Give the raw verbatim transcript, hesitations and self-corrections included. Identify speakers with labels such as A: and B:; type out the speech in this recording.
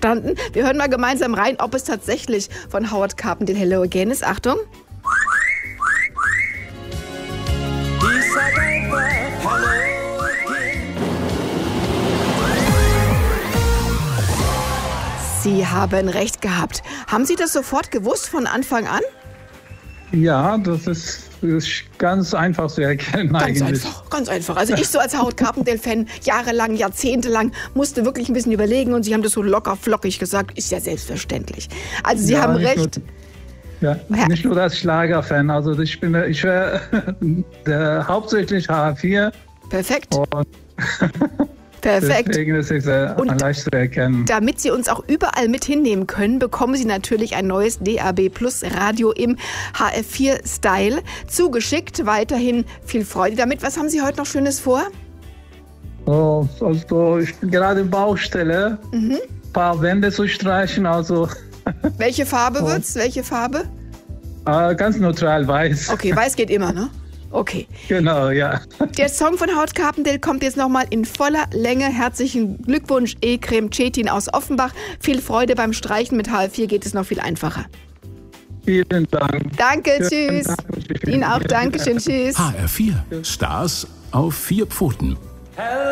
A: verstanden. Wir hören mal gemeinsam rein, ob es tatsächlich von Howard Carpendale Hello Again ist. Achtung. Sie haben recht gehabt. Haben Sie das sofort gewusst von Anfang an?
B: Ja, das ist, das ist ganz einfach zu erkennen
A: Ganz
B: eigentlich.
A: einfach, ganz einfach. Also ich so als Howard Carpendale-Fan, jahrelang, jahrzehntelang, musste wirklich ein bisschen überlegen und Sie haben das so locker flockig gesagt, ist ja selbstverständlich. Also Sie
B: Ja,
A: haben
B: nicht
A: recht.
B: Nur, ja,
A: Ja.
B: nicht nur als Schlagerfan, also ich bin, ich wäre der hauptsächlich H vier.
A: Perfekt.
B: Und
A: Perfekt.
B: deswegen ist es sehr
A: Und
B: leicht zu erkennen.
A: damit Sie uns auch überall mit hinnehmen können, bekommen Sie natürlich ein neues D A B Plus Radio im H F vier Style zugeschickt. Weiterhin viel Freude damit. Was haben Sie heute noch Schönes vor?
B: Oh, also ich bin gerade in Baustelle,
A: Mhm.
B: ein paar Wände zu streichen, also
A: Welche Farbe
B: Oh.
A: wird's? Welche Farbe?
B: äh, ganz neutral weiß.
A: Okay, weiß geht immer, ne? Okay.
B: Genau, ja.
A: Der Song von Howard Carpendale kommt jetzt nochmal in voller Länge. Herzlichen Glückwunsch, Ekrem Cetin aus Offenbach. Viel Freude beim Streichen. Mit H F vier geht es noch viel einfacher.
B: Vielen Dank.
A: Danke,
B: Schönen
A: tschüss.
B: Tag.
A: Ihnen auch, Dankeschön, tschüss.
C: H R vier. Stars auf vier Pfoten.